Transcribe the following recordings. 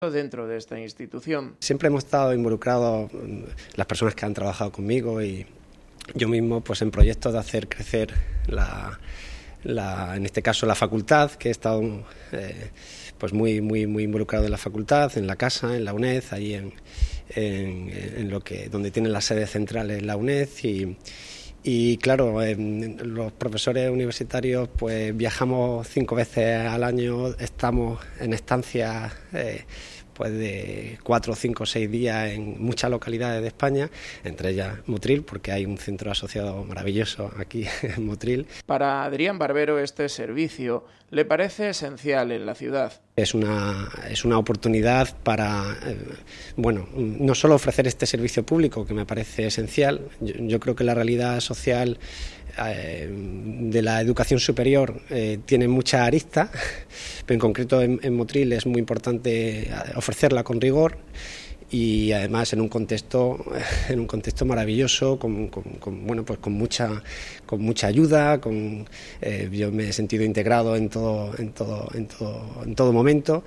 dentro de esta institución. Siempre hemos estado involucrados las personas que han trabajado conmigo y yo mismo pues en proyectos de hacer crecer en este caso la facultad, que he estado pues muy involucrado en la facultad, en la casa, en la UNED, ahí donde tienen las sedes centrales la UNED y claro, los profesores universitarios pues viajamos 5 veces al año, estamos en estancias pues de 4, 5, 6 días en muchas localidades de España, entre ellas Motril, porque hay un centro asociado maravilloso aquí en Motril. Para Adrián Barbero este servicio le parece esencial en la ciudad. Es una oportunidad para, no solo ofrecer este servicio público, que me parece esencial. Yo creo que la realidad social de la educación superior tiene mucha arista, pero en concreto en Motril es muy importante ofrecerla con rigor y además en un contexto maravilloso, con mucha ayuda, yo me he sentido integrado en todo momento.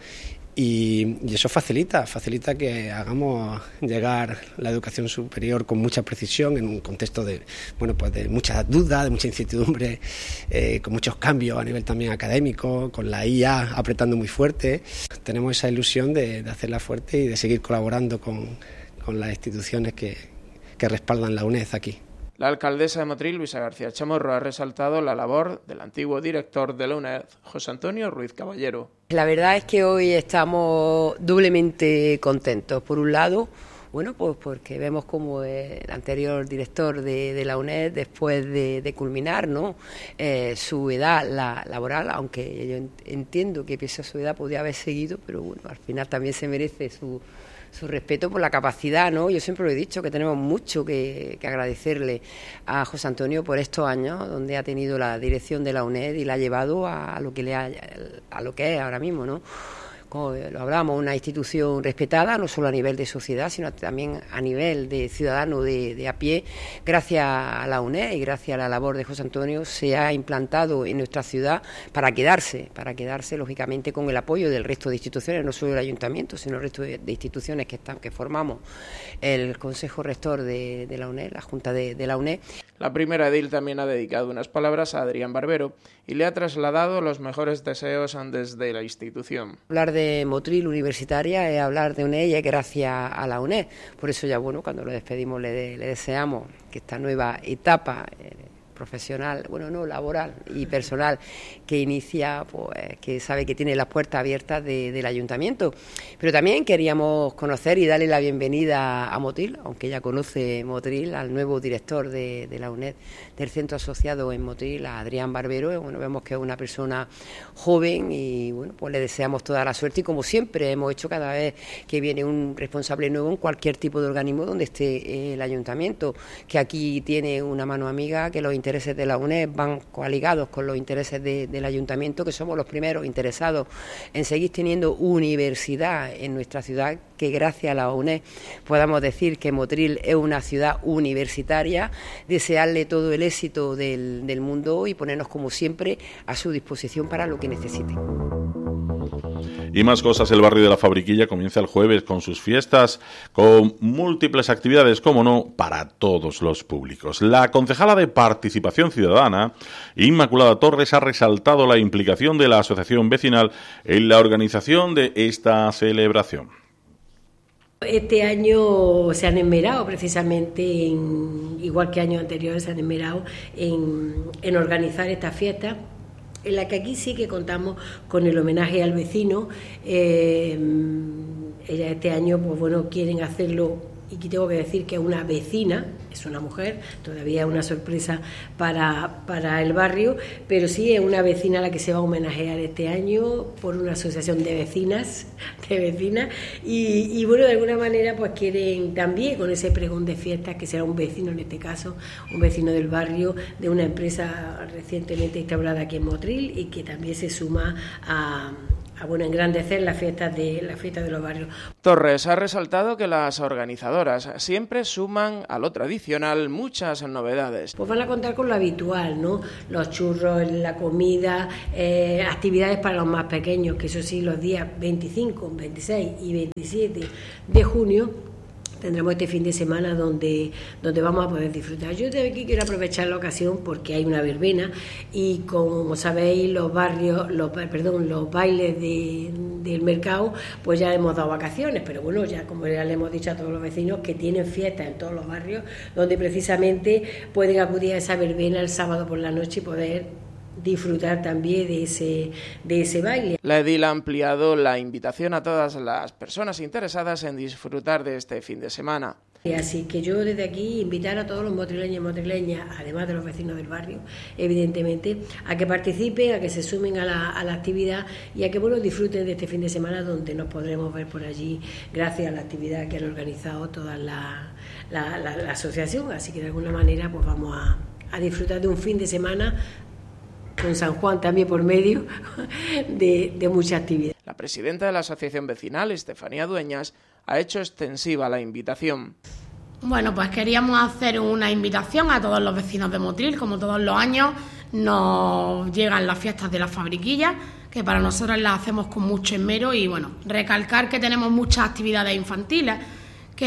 Y eso facilita que hagamos llegar la educación superior con mucha precisión en un contexto de mucha duda, de mucha incertidumbre, con muchos cambios a nivel también académico, con la IA apretando muy fuerte. Tenemos esa ilusión de hacerla fuerte y de seguir colaborando con las instituciones que respaldan la UNED aquí. La alcaldesa de Motril, Luisa García Chamorro, ha resaltado la labor del antiguo director de la UNED, José Antonio Ruiz Caballero. La verdad es que hoy estamos doblemente contentos. Por un lado, pues porque vemos como el anterior director de la UNED, después de culminar, ¿no?, su edad laboral, aunque yo entiendo que pese a su edad podía haber seguido, pero bueno, al final también se merece su respeto por la capacidad, ¿no? Yo siempre lo he dicho, que tenemos mucho que agradecerle a José Antonio por estos años, donde ha tenido la dirección de la UNED y la ha llevado a lo que es ahora mismo, ¿no? Como lo hablábamos, una institución respetada, no solo a nivel de sociedad, sino también a nivel de ciudadano de a pie. Gracias a la UNED y gracias a la labor de José Antonio se ha implantado en nuestra ciudad para quedarse lógicamente con el apoyo del resto de instituciones, no solo el ayuntamiento, sino el resto de instituciones que formamos el Consejo Rector de la UNED, la Junta de la UNED. La primera edil también ha dedicado unas palabras a Adrián Barbero y le ha trasladado los mejores deseos desde la institución. Hablar de Motril universitaria es hablar de UNED y es gracias a la UNED. Por eso ya cuando lo despedimos le deseamos que esta nueva etapa profesional, laboral y personal que inicia, pues que sabe que tiene las puertas abiertas del ayuntamiento. Pero también queríamos conocer y darle la bienvenida a Motril, aunque ella conoce Motril, al nuevo director de la UNED, del centro asociado en Motril, a Adrián Barbero. Vemos que es una persona joven y pues le deseamos toda la suerte y como siempre hemos hecho cada vez que viene un responsable nuevo en cualquier tipo de organismo donde esté el ayuntamiento, que aquí tiene una mano amiga, que los intereses de la UNED van coaligados con los intereses del ayuntamiento, que somos los primeros interesados en seguir teniendo universidad en nuestra ciudad, que gracias a la UNED podamos decir que Motril es una ciudad universitaria, desearle todo el éxito del mundo y ponernos como siempre a su disposición para lo que necesite. Y más cosas, el barrio de la Fabriquilla comienza el jueves con sus fiestas, con múltiples actividades, como no, para todos los públicos. La concejala de Participación Ciudadana, Inmaculada Torres, ha resaltado la implicación de la asociación vecinal en la organización de esta celebración. Este año se han esmerado precisamente, igual que años anteriores, se han esmerado en organizar esta fiesta, en la que aquí sí que contamos con el homenaje al vecino. Ellas este año quieren hacerlo, y aquí tengo que decir que es una vecina, es una mujer, todavía es una sorpresa para el barrio, pero sí es una vecina a la que se va a homenajear este año por una asociación de vecinas, y de alguna manera pues quieren también con ese pregón de fiestas, que será un vecino en este caso, un vecino del barrio de una empresa recientemente instaurada aquí en Motril y que también se suma a engrandecer las fiestas de los barrios. Torres ha resaltado que las organizadoras siempre suman a lo tradicional muchas novedades. Pues van a contar con lo habitual, ¿no? Los churros, la comida, actividades para los más pequeños, que eso sí, los días 25, 26 y 27 de junio tendremos este fin de semana donde vamos a poder disfrutar. Yo de aquí quiero aprovechar la ocasión porque hay una verbena y, como sabéis, los bailes del mercado, pues ya hemos dado vacaciones, pero bueno, ya como ya le hemos dicho a todos los vecinos que tienen fiestas en todos los barrios donde precisamente pueden acudir a esa verbena el sábado por la noche y poder disfrutar también de ese baile. La edil ha ampliado la invitación a todas las personas interesadas en disfrutar de este fin de semana. Así que yo desde aquí invitar a todos los motrileños y motrileñas, además de los vecinos del barrio, evidentemente, a que participen, a que se sumen a la actividad y a que disfruten de este fin de semana donde nos podremos ver por allí gracias a la actividad que han organizado toda la asociación. Así que de alguna manera pues vamos a disfrutar de un fin de semana con San Juan también por medio de mucha actividad. La presidenta de la asociación vecinal, Estefanía Dueñas, ha hecho extensiva la invitación. Bueno, pues queríamos hacer una invitación a todos los vecinos de Motril. Como todos los años nos llegan las fiestas de la Fabriquilla, que para nosotros las hacemos con mucho esmero, y bueno, recalcar que tenemos muchas actividades infantiles, que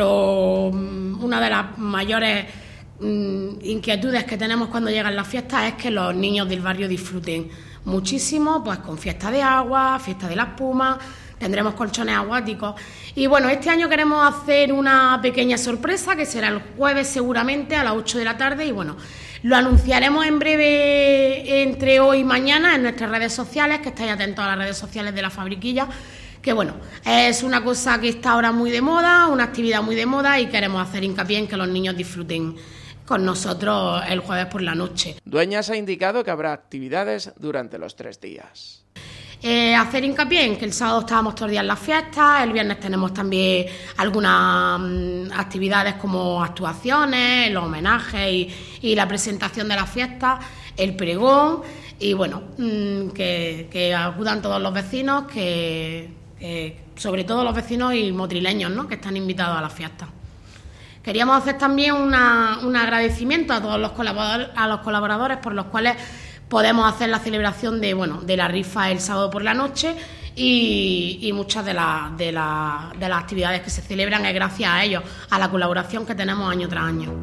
una de las mayores inquietudes que tenemos cuando llegan las fiestas es que los niños del barrio disfruten muchísimo, pues con fiesta de agua, fiesta de la espuma, tendremos colchones acuáticos. Y bueno, este año queremos hacer una pequeña sorpresa que será el jueves seguramente a las 8 de la tarde y bueno, lo anunciaremos en breve entre hoy y mañana en nuestras redes sociales, que estáis atentos a las redes sociales de la Fabriquilla, que bueno, es una cosa que está ahora muy de moda, una actividad muy de moda y queremos hacer hincapié en que los niños disfruten con nosotros el jueves por la noche. Dueñas ha indicado que habrá actividades durante los 3 días. Hacer hincapié en que el sábado estábamos todos los días en las fiestas, el viernes tenemos también algunas actividades como actuaciones, los homenajes y la presentación de las fiestas, el pregón y bueno, que acudan todos los vecinos, sobre todo los vecinos y motrileños, ¿no?, que están invitados a las fiestas. Queríamos hacer también un agradecimiento a todos los colaboradores por los cuales podemos hacer la celebración de la rifa el sábado por la noche y muchas de las actividades que se celebran es gracias a ellos, a la colaboración que tenemos año tras año.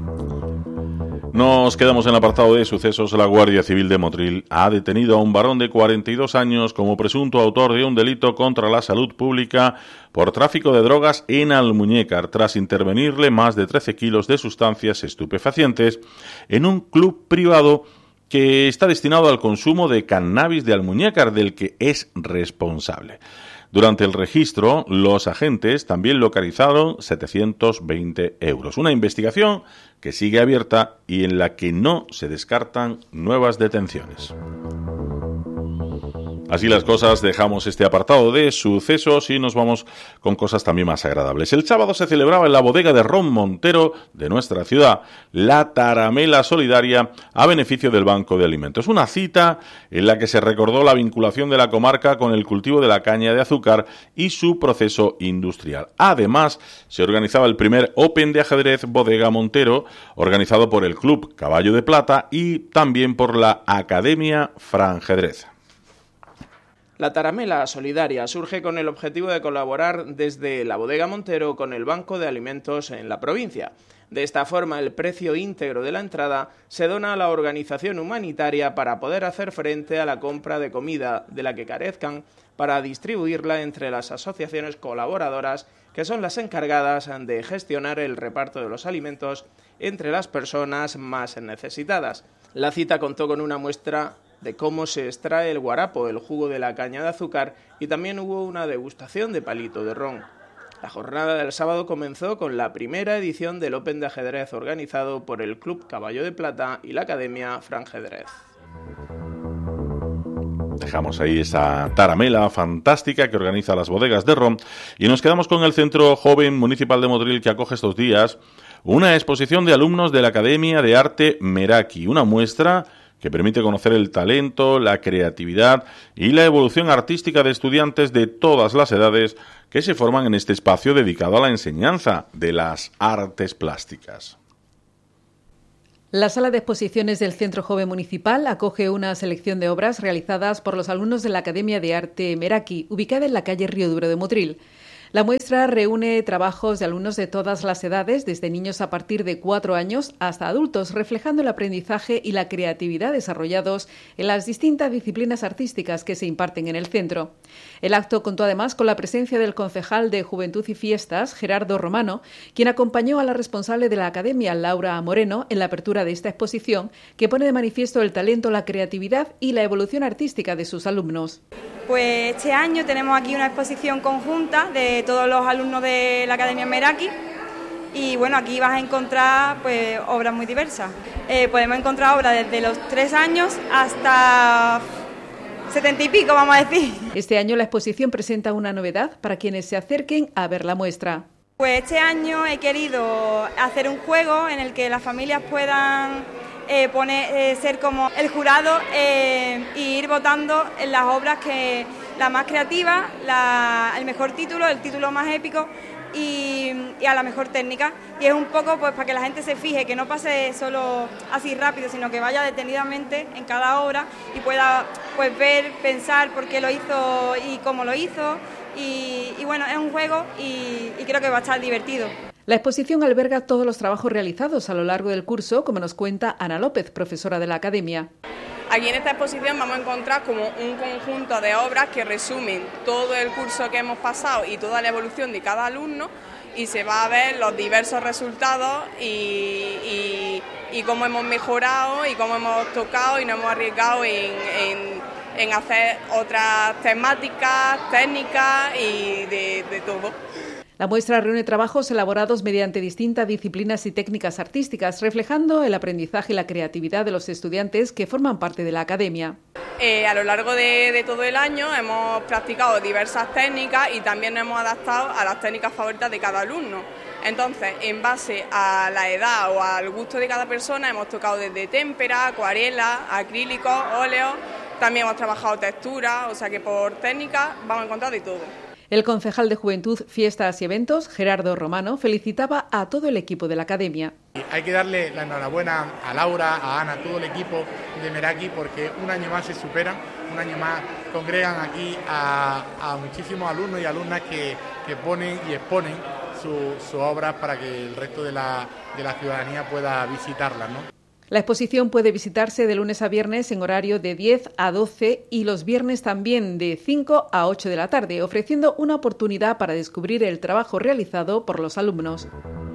Nos quedamos en el apartado de sucesos. La Guardia Civil de Motril ha detenido a un varón de 42 años como presunto autor de un delito contra la salud pública por tráfico de drogas en Almuñécar, tras intervenirle más de 13 kilos de sustancias estupefacientes en un club privado que está destinado al consumo de cannabis de Almuñécar, del que es responsable. Durante el registro, los agentes también localizaron 720 euros. Una investigación que sigue abierta y en la que no se descartan nuevas detenciones. Así las cosas, dejamos este apartado de sucesos y nos vamos con cosas también más agradables. El sábado se celebraba en la bodega de ron Montero de nuestra ciudad la Taramela Solidaria a beneficio del Banco de Alimentos. Una cita en la que se recordó la vinculación de la comarca con el cultivo de la caña de azúcar y su proceso industrial. Además, se organizaba el primer Open de ajedrez Bodega Montero, organizado por el Club Caballo de Plata y también por la Academia Franjedrez. La Taramela Solidaria surge con el objetivo de colaborar desde la Bodega Montero con el Banco de Alimentos en la provincia. De esta forma, el precio íntegro de la entrada se dona a la organización humanitaria para poder hacer frente a la compra de comida de la que carezcan, para distribuirla entre las asociaciones colaboradoras que son las encargadas de gestionar el reparto de los alimentos entre las personas más necesitadas. La cita contó con una muestra de cómo se extrae el guarapo, el jugo de la caña de azúcar, y también hubo una degustación de palito de ron. La jornada del sábado comenzó con la primera edición del Open de ajedrez organizado por el Club Caballo de Plata y la Academia Franjedrez. Dejamos ahí esa taramela fantástica que organiza las bodegas de ron y nos quedamos con el Centro Joven Municipal de Motril, que acoge estos días una exposición de alumnos de la Academia de Arte Meraki, una muestra que permite conocer el talento, la creatividad y la evolución artística de estudiantes de todas las edades que se forman en este espacio dedicado a la enseñanza de las artes plásticas. La sala de exposiciones del Centro Joven Municipal acoge una selección de obras realizadas por los alumnos de la Academia de Arte Meraki, ubicada en la calle Río Duro de Motril. La muestra reúne trabajos de alumnos de todas las edades, desde niños a partir de 4 años hasta adultos, reflejando el aprendizaje y la creatividad desarrollados en las distintas disciplinas artísticas que se imparten en el centro. El acto contó además con la presencia del concejal de Juventud y Fiestas, Gerardo Romano, quien acompañó a la responsable de la Academia, Laura Moreno, en la apertura de esta exposición, que pone de manifiesto el talento, la creatividad y la evolución artística de sus alumnos. Pues este año tenemos aquí una exposición conjunta de todos los alumnos de la Academia Meraki y bueno, aquí vas a encontrar pues obras muy diversas. Podemos encontrar obras desde los 3 años hasta 70 y pico, vamos a decir. Este año la exposición presenta una novedad para quienes se acerquen a ver la muestra. Pues este año he querido hacer un juego en el que las familias puedan ser como el jurado y ir votando en las obras que la más creativa, el mejor título, el título más épico y a la mejor técnica. Y es un poco pues para que la gente se fije, que no pase solo así rápido, sino que vaya detenidamente en cada obra y pueda pues ver, pensar por qué lo hizo y cómo lo hizo. Y bueno, es un juego y creo que va a estar divertido. La exposición alberga todos los trabajos realizados a lo largo del curso, como nos cuenta Ana López, profesora de la Academia. Aquí en esta exposición vamos a encontrar como un conjunto de obras que resumen todo el curso que hemos pasado y toda la evolución de cada alumno, y se va a ver los diversos resultados y cómo hemos mejorado y cómo hemos tocado y nos hemos arriesgado en hacer otras temáticas, técnicas y de todo. La muestra reúne trabajos elaborados mediante distintas disciplinas y técnicas artísticas, reflejando el aprendizaje y la creatividad de los estudiantes que forman parte de la Academia. A lo largo de todo el año hemos practicado diversas técnicas y también nos hemos adaptado a las técnicas favoritas de cada alumno. Entonces, en base a la edad o al gusto de cada persona, hemos tocado desde témpera, acuarela, acrílico, óleo, también hemos trabajado textura, o sea que por técnica vamos a encontrar de todo. El concejal de Juventud, Fiestas y Eventos, Gerardo Romano, felicitaba a todo el equipo de la Academia. Hay que darle la enhorabuena a Laura, a Ana, a todo el equipo de Meraki, porque un año más se superan, un año más congregan aquí a muchísimos alumnos y alumnas que ponen y exponen sus obras para que el resto de la ciudadanía pueda visitarlas, ¿no? La exposición puede visitarse de lunes a viernes en horario de 10 a 12 y los viernes también de 5 a 8 de la tarde, ofreciendo una oportunidad para descubrir el trabajo realizado por los alumnos.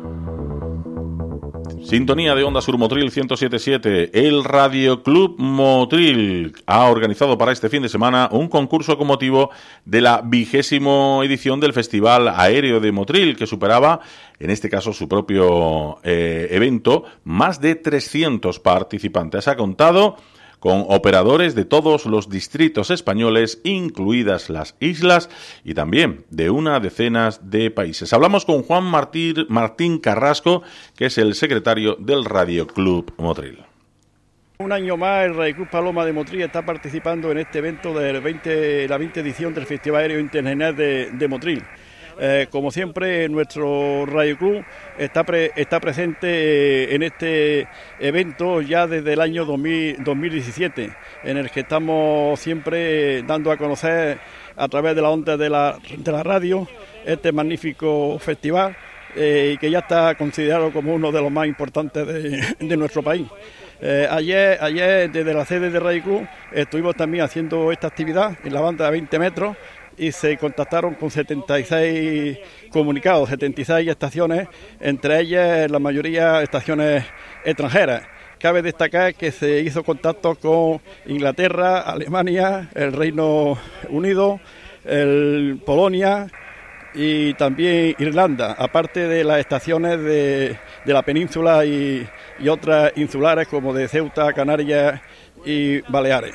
Sintonía de Onda Sur Motril 107.7. El Radio Club Motril ha organizado para este fin de semana un concurso con motivo de la 20ª edición del Festival Aéreo de Motril, que superaba, en este caso su propio evento, más de 300 participantes. Ha contado con operadores de todos los distritos españoles, incluidas las islas, y también de una decena de países. Hablamos con Juan Martín Carrasco, que es el secretario del Radio Club Motril. Un año más el Radio Club Paloma de Motril está participando en este evento de la 20 edición del Festival Aéreo Internacional de Motril. Como siempre, nuestro Radio Club está presente en este evento ya desde el año 2017, en el que estamos siempre dando a conocer a través de la onda de la radio este magnífico festival y que ya está considerado como uno de los más importantes de nuestro país. Ayer desde la sede de Radio Club estuvimos también haciendo esta actividad en la banda de 20 metros y se contactaron con 76 comunicados, 76 estaciones, entre ellas la mayoría estaciones extranjeras. Cabe destacar que se hizo contacto con Inglaterra, Alemania, el Reino Unido, Polonia y también Irlanda, aparte de las estaciones de la península y otras insulares como de Ceuta, Canarias y Baleares.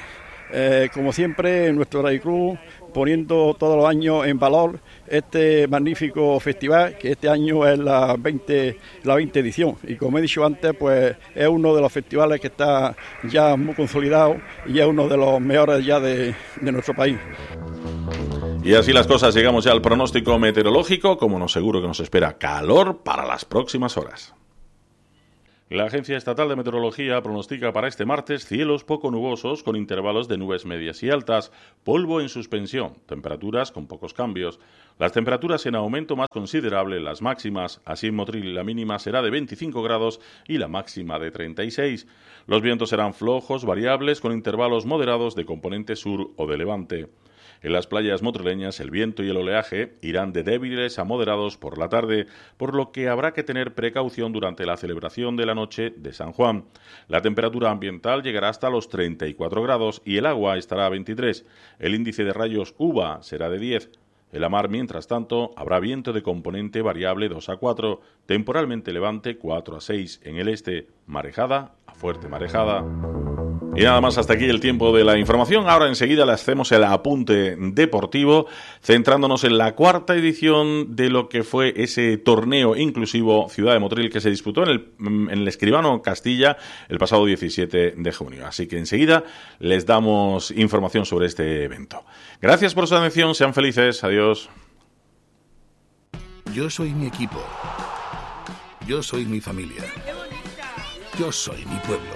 Como siempre, nuestro Radio Club poniendo todos los años en valor este magnífico festival, que este año es la 20 edición. Y como he dicho antes, pues es uno de los festivales que está ya muy consolidado y es uno de los mejores ya de nuestro país. Y así las cosas, llegamos ya al pronóstico meteorológico, como nos seguro que nos espera calor para las próximas horas. La Agencia Estatal de Meteorología pronostica para este martes cielos poco nubosos con intervalos de nubes medias y altas, polvo en suspensión, temperaturas con pocos cambios. Las temperaturas en aumento más considerable, las máximas, así en Motril la mínima será de 25 grados y la máxima de 36. Los vientos serán flojos, variables, con intervalos moderados de componente sur o de levante. En las playas motrileñas el viento y el oleaje irán de débiles a moderados por la tarde, por lo que habrá que tener precaución durante la celebración de la noche de San Juan. La temperatura ambiental llegará hasta los 34 grados y el agua estará a 23. El índice de rayos UVA será de 10. En la mar, mientras tanto, habrá viento de componente variable 2 a 4, temporalmente levante 4 a 6 en el este, marejada a fuerte marejada. Y nada más, hasta aquí el tiempo de la información. Ahora enseguida le hacemos el apunte deportivo, centrándonos en la cuarta edición de lo que fue ese torneo inclusivo Ciudad de Motril que se disputó en el Escribano Castilla el pasado 17 de junio. Así que enseguida les damos información sobre este evento. Gracias por su atención, sean felices, adiós. Yo soy mi equipo. Yo soy mi familia. Yo soy mi pueblo.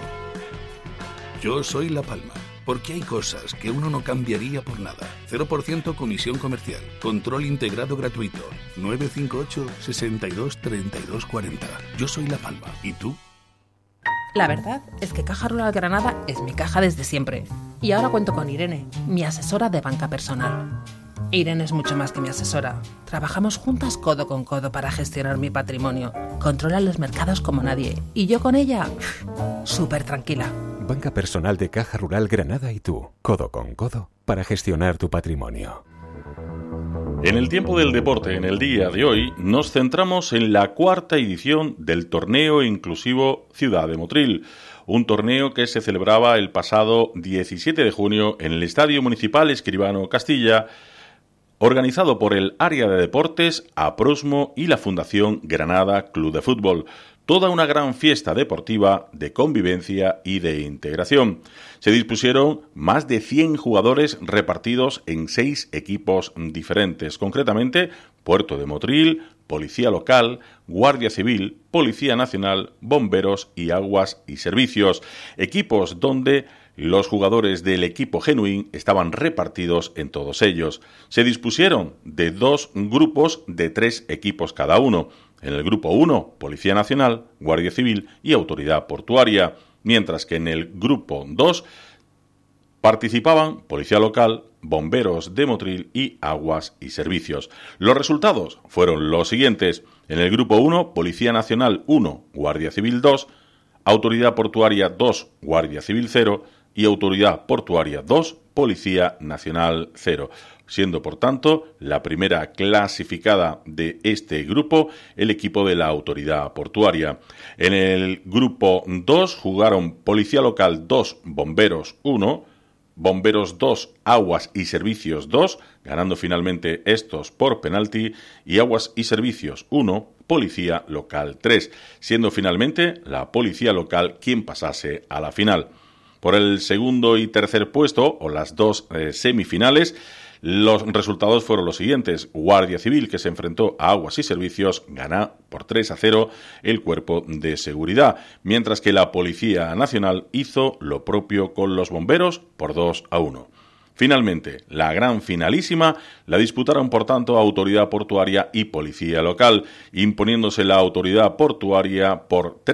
Yo soy La Palma, porque hay cosas que uno no cambiaría por nada. 0% comisión comercial, control integrado gratuito, 958 62 32 40. Yo soy La Palma, ¿y tú? La verdad es que Caja Rural Granada es mi caja desde siempre. Y ahora cuento con Irene, mi asesora de banca personal. Irene es mucho más que mi asesora. Trabajamos juntas codo con codo para gestionar mi patrimonio. Controla los mercados como nadie. Y yo con ella, súper tranquila. Banca personal de Caja Rural Granada y tú, codo con codo, para gestionar tu patrimonio. En el tiempo del deporte, en el día de hoy, nos centramos en la cuarta edición del torneo inclusivo Ciudad de Motril. Un torneo que se celebraba el pasado 17 de junio en el Estadio Municipal Escribano Castilla, organizado por el Área de Deportes, APROSMO y la Fundación Granada Club de Fútbol. Toda una gran fiesta deportiva de convivencia y de integración. Se dispusieron más de 100 jugadores repartidos en 6 equipos diferentes, concretamente Puerto de Motril, Policía Local, Guardia Civil, Policía Nacional, Bomberos y Aguas y Servicios. Equipos donde los jugadores del equipo genuín estaban repartidos en todos ellos. Se dispusieron de 2 grupos de 3 equipos cada uno. En el grupo 1, Policía Nacional, Guardia Civil y Autoridad Portuaria, mientras que en el grupo 2 participaban Policía Local, Bomberos de Motril y Aguas y Servicios. Los resultados fueron los siguientes. En el grupo 1, Policía Nacional 1, Guardia Civil 2, Autoridad Portuaria 2, Guardia Civil 0 y Autoridad Portuaria 2, Policía Nacional 0. Siendo, por tanto, la primera clasificada de este grupo el equipo de la Autoridad Portuaria. En el grupo 2 jugaron Policía Local 2, Bomberos 1, Bomberos 2, Aguas y Servicios 2, ganando finalmente estos por penalti, y Aguas y Servicios 1, Policía Local 3, siendo finalmente la Policía Local quien pasase a la final. Por el segundo y tercer puesto, o las 2 semifinales, los resultados fueron los siguientes. Guardia Civil, que se enfrentó a Aguas y Servicios, gana por 3-0 el cuerpo de seguridad, mientras que la Policía Nacional hizo lo propio con los bomberos por 2-1. Finalmente, la gran finalísima la disputaron, por tanto, Autoridad Portuaria y Policía Local, imponiéndose la Autoridad Portuaria por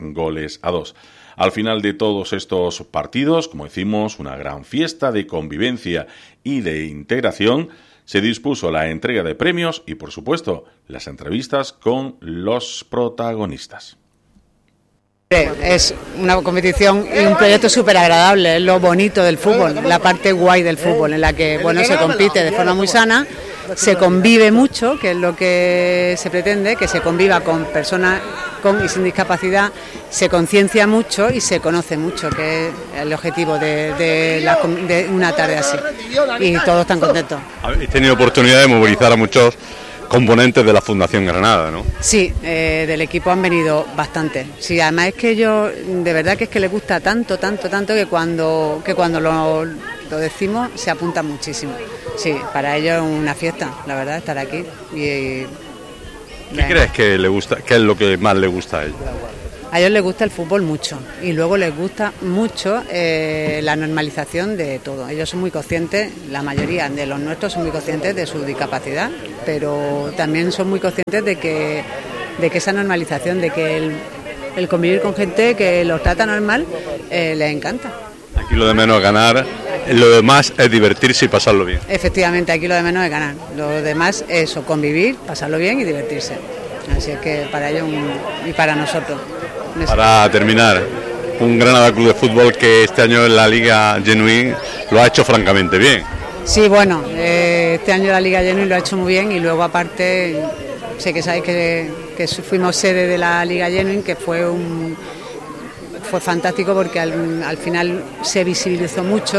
3-2. Al final de todos estos partidos, como decimos, una gran fiesta de convivencia y de integración, se dispuso la entrega de premios y, por supuesto, las entrevistas con los protagonistas. Es una competición y un proyecto súper agradable, es lo bonito del fútbol, la parte guay del fútbol, en la que se compite de forma muy sana se convive mucho, que es lo que se pretende, que se conviva con personas con y sin discapacidad, se conciencia mucho y se conoce mucho, que es el objetivo de una tarde así. Y todos están contentos. Habéis tenido oportunidad de movilizar a muchos componentes de la Fundación Granada, ¿no? Sí, del equipo han venido bastante. Sí, además es que ellos, de verdad que es que les gusta tanto que cuando lo decimos se apuntan muchísimo. Sí, para ellos es una fiesta, la verdad, estar aquí. ¿Qué crees que le gusta? ¿Qué es lo que más le gusta a ellos? A ellos les gusta el fútbol mucho y luego les gusta mucho la normalización de todo. Ellos son muy conscientes, la mayoría de los nuestros son muy conscientes de su discapacidad, pero también son muy conscientes de que esa normalización, de que el convivir con gente que los trata normal, les encanta. Aquí lo de menos es ganar, lo demás es divertirse y pasarlo bien. Efectivamente, aquí lo de menos es ganar, lo demás es eso, convivir, pasarlo bien y divertirse. Así es que para ellos y para nosotros. Para terminar, un Granada Club de Fútbol que este año en la Liga Genuine lo ha hecho francamente bien. Sí, bueno, este año la Liga Genuine lo ha hecho muy bien y luego aparte, sé que sabéis que fuimos sede de la Liga Genuine, que fue fantástico porque al final se visibilizó mucho,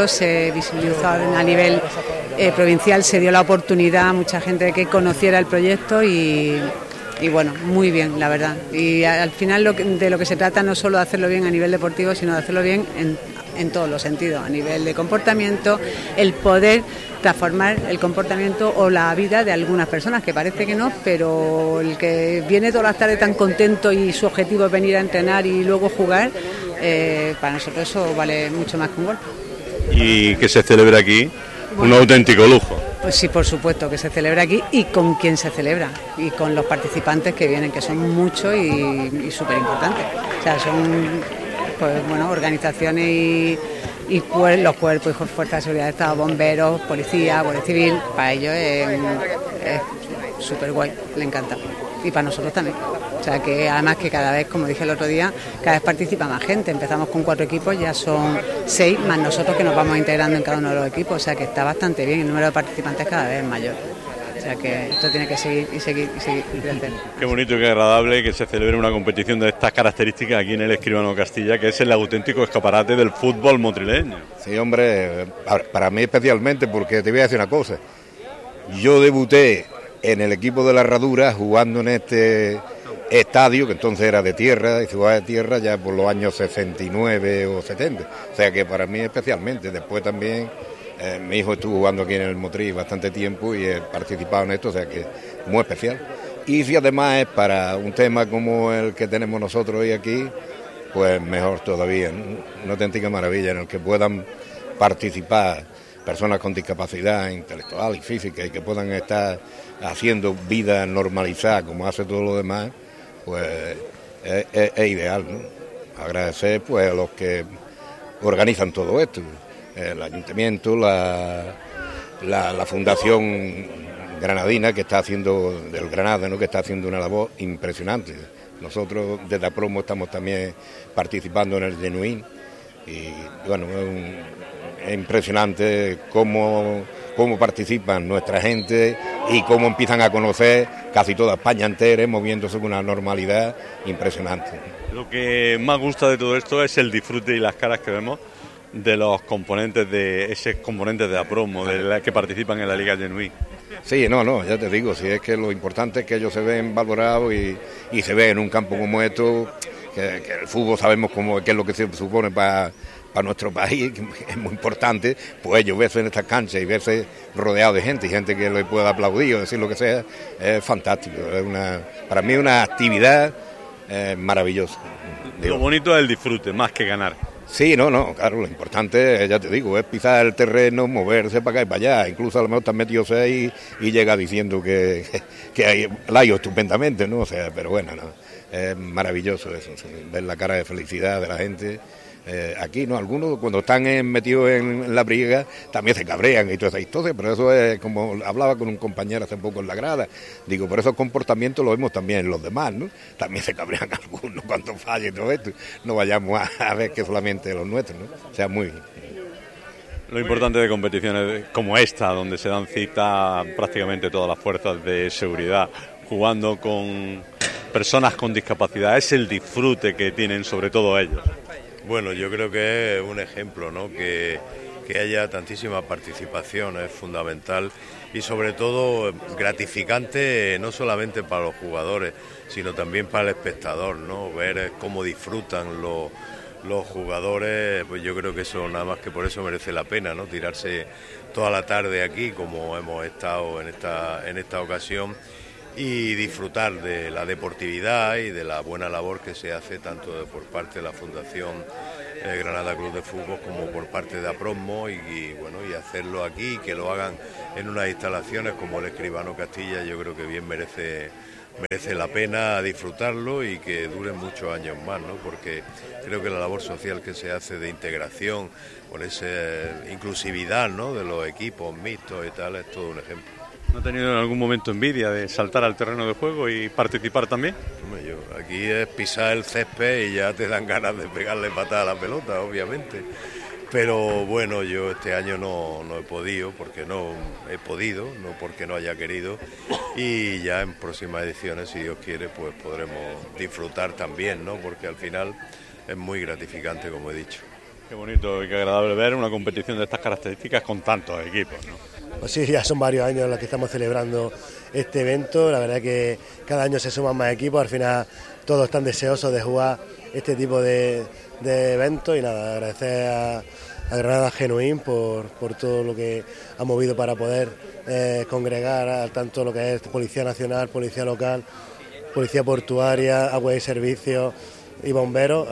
a nivel provincial, se dio la oportunidad a mucha gente que conociera el proyecto y bueno, muy bien, la verdad. Y al final de lo que se trata no solo de hacerlo bien a nivel deportivo, sino de hacerlo bien en todos los sentidos, a nivel de comportamiento, el poder transformar el comportamiento o la vida de algunas personas, que parece que no, pero el que viene todas las tardes tan contento y su objetivo es venir a entrenar y luego jugar, para nosotros eso vale mucho más que un gol. Y que se celebre aquí, un auténtico lujo. Pues sí, por supuesto, que se celebra aquí y con quien se celebra y con los participantes que vienen, que son muchos y súper importantes. O sea, son organizaciones y los cuerpos y fuerzas de seguridad de Estado, bomberos, policía, guardia civil. Para ellos es súper guay, le encanta. Y para nosotros también. O sea, que además que cada vez, como dije el otro día, cada vez participa más gente. Empezamos con 4 equipos, ya son 6, más nosotros que nos vamos integrando en cada uno de los equipos. O sea, que está bastante bien, el número de participantes cada vez es mayor. O sea, que esto tiene que seguir y crecer. Qué bonito y qué agradable que se celebre una competición de estas características aquí en el Escribano Castilla, que es el auténtico escaparate del fútbol motrileño. Sí, hombre, para mí especialmente, porque te voy a decir una cosa. Yo debuté en el equipo de la Herradura jugando en este estadio, que entonces era de tierra, de ciudad de tierra, ya por los años 69 o 70. O sea que para mí especialmente. Después también mi hijo estuvo jugando aquí en el Motril bastante tiempo y he participado en esto, o sea que muy especial. Y si además es para un tema como el que tenemos nosotros hoy aquí, pues mejor todavía, ¿no? Una auténtica maravilla en el que puedan participar personas con discapacidad intelectual y física y que puedan estar haciendo vida normalizada como hace todo lo demás, pues es ideal, ¿no? Agradecer pues a los que organizan todo esto, el ayuntamiento, la Fundación Granadina, que está haciendo, del Granada, ¿no?, que está haciendo una labor impresionante. Nosotros desde APROMO estamos también participando en el Genuine y bueno, es impresionante cómo participan nuestra gente y cómo empiezan a conocer casi toda España entera, moviéndose con una normalidad impresionante. Lo que más gusta de todo esto es el disfrute y las caras que vemos de los componentes de APROMO, de la que participan en la Liga Genuine. Sí, no, ya te digo, si es que lo importante es que ellos se ven valorados y se ven en un campo como esto, que el fútbol sabemos qué es lo que se supone para nuestro país, que es muy importante, pues ellos verse en estas canchas y verse rodeados de gente y gente que le pueda aplaudir o decir lo que sea, es fantástico. Para mí es una actividad maravillosa. Lo bonito es el disfrute, más que ganar. Sí, no, claro, lo importante, ya te digo, es pisar el terreno, moverse para acá y para allá. Incluso a lo mejor te has metido 6 y llega diciendo que la ha ido estupendamente, ¿no? O sea, pero bueno, no, es maravilloso eso, sí, ver la cara de felicidad de la gente. Aquí, ¿no? Algunos cuando están metidos en la briga también se cabrean y toda esa historia, pero eso es como hablaba con un compañero hace poco en la grada. Digo, por esos comportamientos lo vemos también en los demás, ¿no? También se cabrean algunos cuando falla y todo esto. No vayamos a ver que solamente los nuestros, ¿no? O sea, muy bien. Lo importante de competiciones como esta, donde se dan cita prácticamente todas las fuerzas de seguridad, jugando con personas con discapacidad, es el disfrute que tienen sobre todo ellos. Bueno, yo creo que es un ejemplo, ¿no? Que haya tantísima participación es fundamental y sobre todo gratificante no solamente para los jugadores, sino también para el espectador, ¿no? Ver cómo disfrutan los jugadores, pues yo creo que eso nada más que por eso merece la pena, ¿no? Tirarse toda la tarde aquí como hemos estado en esta ocasión y disfrutar de la deportividad y de la buena labor que se hace tanto por parte de la Fundación Granada Club de Fútbol como por parte de Aprosmo y hacerlo aquí, que lo hagan en unas instalaciones como el Escribano Castilla, yo creo que bien merece la pena disfrutarlo y que dure muchos años más, ¿no? Porque creo que la labor social que se hace de integración, con esa inclusividad, ¿no? De los equipos mixtos y tal, es todo un ejemplo. ¿No ha tenido en algún momento envidia de saltar al terreno de juego y participar también? Aquí es pisar el césped y ya te dan ganas de pegarle patada a la pelota, obviamente. Pero bueno, yo este año no he podido, porque no he podido, no porque no haya querido. Y ya en próximas ediciones, si Dios quiere, pues podremos disfrutar también, ¿no? Porque al final es muy gratificante, como he dicho. Qué bonito y qué agradable ver una competición de estas características con tantos equipos, ¿no? Pues sí, ya son varios años los que estamos celebrando este evento. La verdad que cada año se suman más equipos, al final todos están deseosos de jugar este tipo de eventos y nada, agradecer a Granada Genuín por todo lo que ha movido para poder congregar a tanto lo que es Policía Nacional, Policía Local, Policía Portuaria, Agua y Servicios y Bomberos.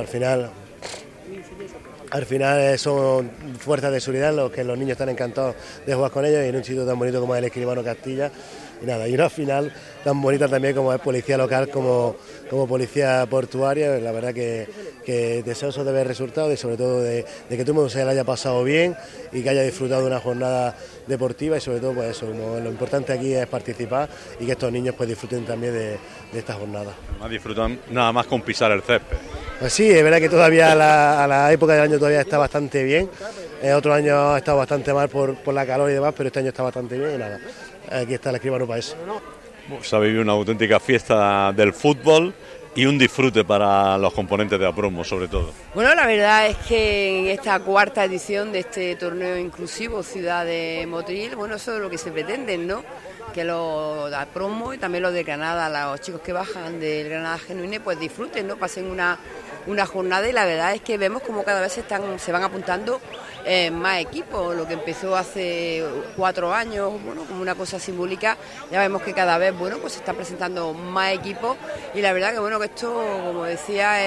Al final son fuerzas de seguridad los que los niños están encantados de jugar con ellos y en un sitio tan bonito como es el Escribano Castilla. Y nada, y una final tan bonita también como es Policía Local, como Policía Portuaria. La verdad que deseoso de ver resultados y sobre todo de que todo el mundo se le haya pasado bien y que haya disfrutado de una jornada deportiva y sobre todo pues eso, como lo importante aquí es participar y que estos niños pues disfruten también de esta jornada. Además disfrutan nada más con pisar el césped. Pues sí, es verdad que todavía a la época del año todavía está bastante bien. Otros años ha estado bastante mal por la calor y demás, pero este año está bastante bien y nada, aquí está el Escribano para eso. Se ha vivido una auténtica fiesta del fútbol y un disfrute para los componentes de Aprosmo, sobre todo. Bueno, la verdad es que en esta cuarta edición de este torneo inclusivo Ciudad de Motril, bueno, eso es lo que se pretende, ¿no? Que los de Aprosmo y también los de Granada, los chicos que bajan del Granada Genuine, pues disfruten, ¿no? Pasen una jornada y la verdad es que vemos como cada vez se van apuntando más equipos. Lo que empezó hace 4 años, bueno, como una cosa simbólica, ya vemos que cada vez, bueno, pues se están presentando más equipos y la verdad que bueno, que esto, como decía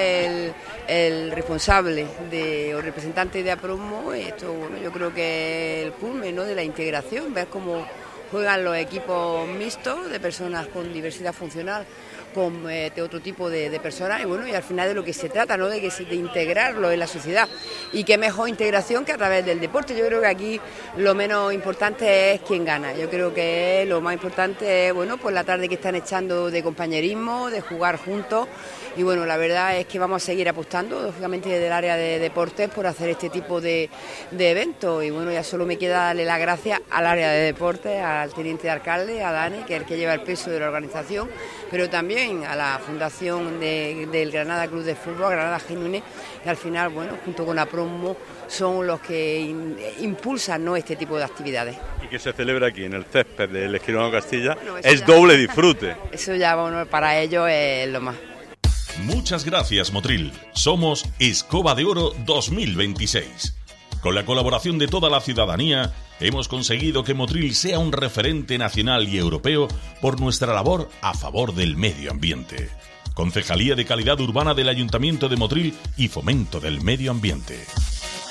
el responsable o representante de Aprosmo, esto, bueno, yo creo que es el culmen, ¿no? De la integración, ver cómo juegan los equipos mixtos de personas con diversidad funcional, con otro tipo de personas y bueno, y al final de lo que se trata, ¿no? De integrarlo en la sociedad y qué mejor integración que a través del deporte. Yo creo que aquí lo menos importante es quién gana. Yo creo que lo más importante es, bueno, pues la tarde que están echando de compañerismo, de jugar juntos y bueno, la verdad es que vamos a seguir apostando, lógicamente desde el área de deportes, por hacer este tipo de eventos y bueno, ya solo me queda darle las gracias al área de deportes, al teniente de alcalde, a Dani, que es el que lleva el peso de la organización, pero también a la fundación del Granada Club de Fútbol, Granada Genuine, que al final, bueno, junto con Aprosmo son los que impulsan, ¿no? Este tipo de actividades. Y que se celebra aquí en el césped del Escribano Castilla, bueno, es doble disfrute. Eso ya, bueno, para ellos es lo más. Muchas gracias, Motril. Somos Escoba de Oro 2026. Con la colaboración de toda la ciudadanía, hemos conseguido que Motril sea un referente nacional y europeo por nuestra labor a favor del medio ambiente. Concejalía de Calidad Urbana del Ayuntamiento de Motril y Fomento del Medio Ambiente.